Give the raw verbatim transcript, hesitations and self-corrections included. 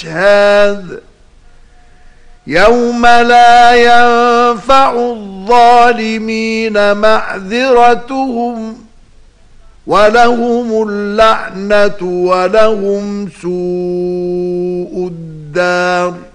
الأشهاد يوم لا ينفع الظالمين معذرتهم ولهم اللعنة ولهم سوء الدار.